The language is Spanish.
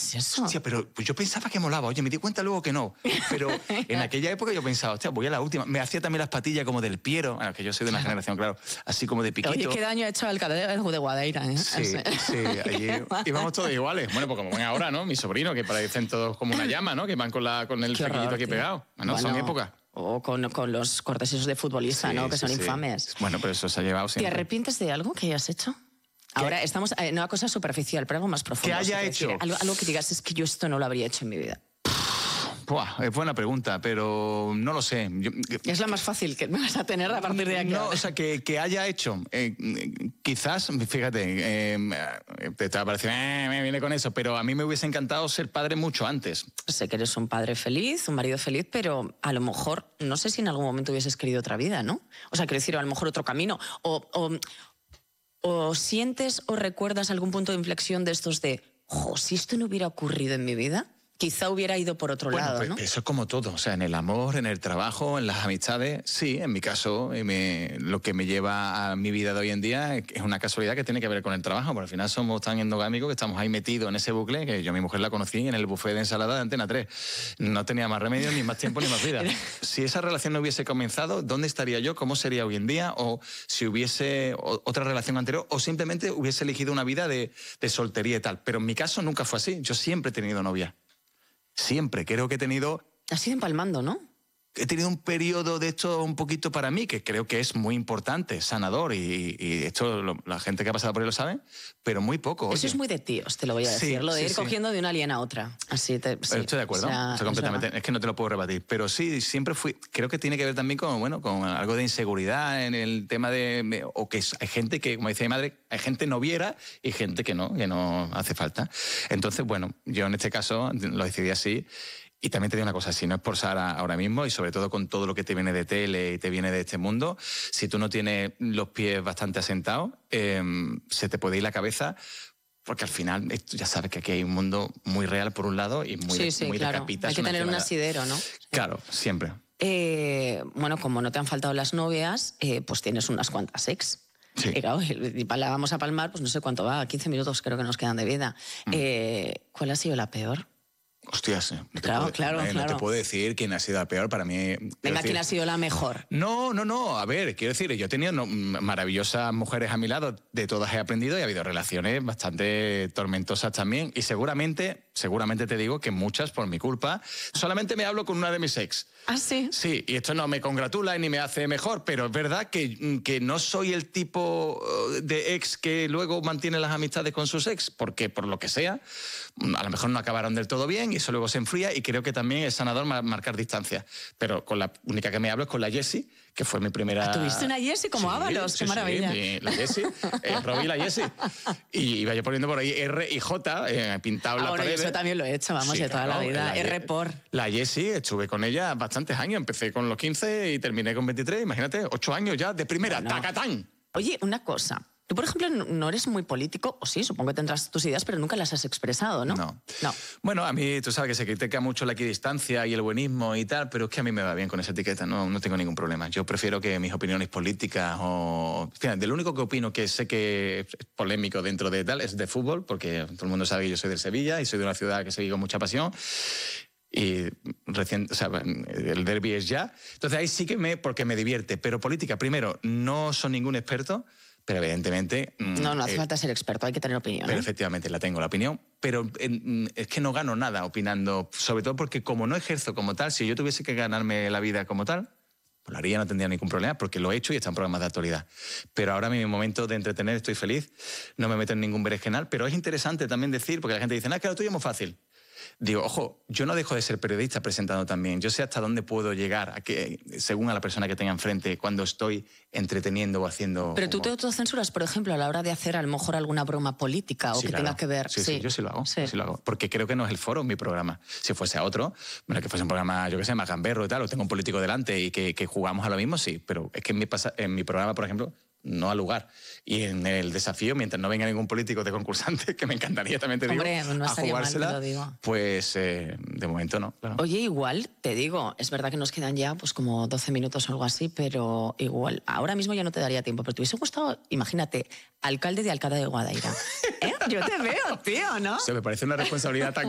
es eso? Hostia, pero pues yo pensaba que molaba. Oye, me di cuenta luego que no. Pero en aquella época yo pensaba, hostia, voy a la última. Me hacía también las patillas como del Piero, bueno, que yo soy de una generación, claro, así como de piquito. Oye, ¿qué daño ha hecho Alcalá de Guadaira? Sí, allí íbamos todos iguales. Bueno, pues como ven ahora, ¿no? Mi sobrino, que parecen todos como una llama, ¿no? Que van con el flequillito aquí pegado. Bueno, son épocas. O con los cortes esos de futbolista, ¿no? Que son infames. Bueno, pero eso se ha llevado siempre. ¿Te arrepientes de algo que hayas hecho? Ahora estamos en una cosa superficial, pero algo más profundo. ¿Qué haya hecho? Algo que digas, es que yo esto no lo habría hecho en mi vida. Buah, es buena pregunta, pero no lo sé. Es la más fácil que me vas a tener a partir de aquí. No, o sea, que haya hecho. Quizás, fíjate, te va a parecer, me viene con eso, pero a mí me hubiese encantado ser padre mucho antes. Sé que eres un padre feliz, un marido feliz, pero a lo mejor, no sé si en algún momento hubieses querido otra vida, ¿no? O sea, quiero decir, a lo mejor otro camino. O sientes o recuerdas algún punto de inflexión de estos de, si esto no hubiera ocurrido en mi vida, quizá hubiera ido por otro lado, ¿no? Eso es como todo, o sea, en el amor, en el trabajo, en las amistades, sí, en mi caso, lo que me lleva a mi vida de hoy en día es una casualidad que tiene que ver con el trabajo, porque al final somos tan endogámicos que estamos ahí metidos en ese bucle, que yo a mi mujer la conocí en el buffet de ensalada de Antena 3. No tenía más remedio, ni más tiempo, ni más vida. Si esa relación no hubiese comenzado, ¿dónde estaría yo? ¿Cómo sería hoy en día? O si hubiese otra relación anterior, o simplemente hubiese elegido una vida de soltería y tal. Pero en mi caso nunca fue así, yo siempre he tenido novia. Siempre, creo que he tenido... Has ido empalmando, ¿no? He tenido un periodo de esto un poquito para mí, que creo que es muy importante, sanador, y esto la gente que ha pasado por él lo sabe, pero muy poco. Eso es muy de tíos, te lo voy a decir, lo de ir cogiendo de una alien a otra. Así estoy de acuerdo, estoy completamente, es que no te lo puedo rebatir, pero sí, siempre fui, creo que tiene que ver también con algo de inseguridad en el tema de, o que hay gente que, como decía mi madre, hay gente noviera y gente que no hace falta. Entonces, bueno, yo en este caso lo decidí así. Y también te digo una cosa, si no es por Sara ahora mismo, y sobre todo con todo lo que te viene de tele y te viene de este mundo, si tú no tienes los pies bastante asentados, se te puede ir la cabeza, porque al final ya sabes que aquí hay un mundo muy real por un lado y muy claro. de capitas. Hay que tener un asidero, ¿no? Claro, siempre. Bueno, como no te han faltado las novias, pues tienes unas cuantas ex. Sí. Y claro, y la vamos a palmar, pues no sé cuánto va, 15 minutos creo que nos quedan de vida. ¿Cuál ha sido la peor? Hostias, claro. No te puedo decir quién ha sido la peor para mí. Venga, ¿quién ha sido la mejor? No. A ver, quiero decir, yo he tenido maravillosas mujeres a mi lado, de todas he aprendido y ha habido relaciones bastante tormentosas también. Y seguramente te digo que muchas por mi culpa. Solamente me hablo con una de mis ex. ¿Ah, sí? Sí, y esto no me congratula ni me hace mejor, pero es verdad que no soy el tipo de ex que luego mantiene las amistades con sus ex, porque por lo que sea, a lo mejor no acabaron del todo bien y eso luego se enfría, y creo que también es sanador marcar distancia. Pero con la única que me hablo es con la Jessie, que fue mi primera... ¿Tuviste una Jessie como Ábalos? ¡Qué maravilla! Sí, la Jessie, Robbie y la Jessie. Y iba yo poniendo por ahí R y J, pintado en la pared. Yo también lo he hecho, de toda la vida. R por... La Jessie, estuve con ella bastantes años. Empecé con los 15 y terminé con 23. Imagínate, 8 años ya de primera. ¡Tacatán! Oye, una cosa. Tú, por ejemplo, no eres muy político, o sí, supongo que tendrás tus ideas, pero nunca las has expresado, ¿no? No. Bueno, a mí, tú sabes que se critica mucho la equidistancia y el buenismo y tal, pero es que a mí me va bien con esa etiqueta, no tengo ningún problema. Yo prefiero que mis opiniones políticas de lo único que opino que sé que es polémico dentro de tal es de fútbol, porque todo el mundo sabe que yo soy de Sevilla y soy de una ciudad que sigo con mucha pasión. Y el derbi es ya. Entonces ahí sí porque me divierte. Pero política, primero, no soy ningún experto, pero evidentemente... No hace falta ser experto, hay que tener opinión. Pero efectivamente la tengo, la opinión. Pero es que no gano nada opinando, sobre todo porque como no ejerzo como tal, si yo tuviese que ganarme la vida como tal, pues lo haría, no tendría ningún problema, porque lo he hecho y está en programas de actualidad. Pero ahora en mi momento de entretener estoy feliz, no me meto en ningún berenjenal, pero es interesante también decir, porque la gente dice, es que lo tuyo es muy fácil. Digo, ojo, yo no dejo de ser periodista presentando también. Yo sé hasta dónde puedo llegar, según a la persona que tenga enfrente, cuando estoy entreteniendo o haciendo... Pero tú te autocensuras, por ejemplo, a la hora de hacer a lo mejor alguna broma política o que tenga que ver... Sí, yo sí lo hago, sí lo hago. Porque creo que no es el foro mi programa. Si fuese a otro, bueno, que fuese un programa, yo qué sé, más gamberro y tal, o tengo un político delante y que jugamos a lo mismo, sí. Pero es que en mi programa, por ejemplo, no ha lugar. Y en el desafío, mientras no venga ningún político de concursante, que me encantaría también, te digo, no a jugársela, mal, te lo digo. Pues de momento no. Claro. Oye, igual, te digo, es verdad que nos quedan ya pues como 12 minutos o algo así, pero igual, ahora mismo ya no te daría tiempo, pero te hubiese gustado, imagínate, alcalde de Alcalá de Guadaira. Yo te veo, tío, ¿no? Me parece una responsabilidad tan